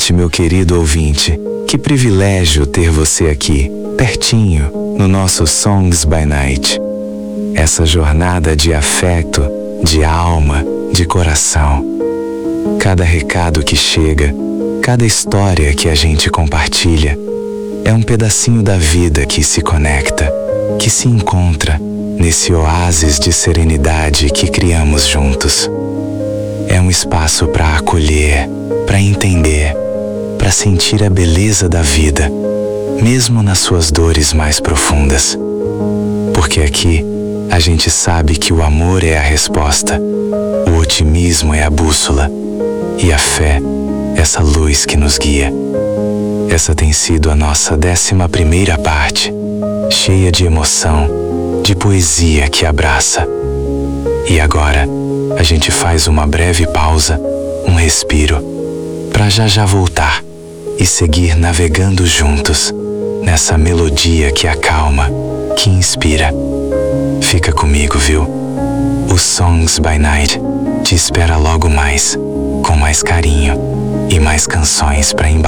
noite, meu querido ouvinte. Que privilégio ter você aqui, pertinho, no nosso Songs by Night. Essa jornada de afeto, de alma, de coração. Cada recado que chega, cada história que a gente compartilha, é um pedacinho da vida que se conecta, que se encontra nesse oásis de serenidade que criamos juntos. É um espaço para acolher, para entender, para sentir a beleza da vida, mesmo nas suas dores mais profundas. Porque aqui a gente sabe que o amor é a resposta, o otimismo é a bússola e a fé, essa luz que nos guia. Essa tem sido a nossa 11ª parte, cheia de emoção, de poesia que abraça. E agora, a gente faz uma breve pausa, um respiro, para já voltar e seguir navegando juntos, nessa melodia que acalma, que inspira. Fica comigo, viu? O Songs by Night te espera logo mais, com mais carinho e mais canções para embalar.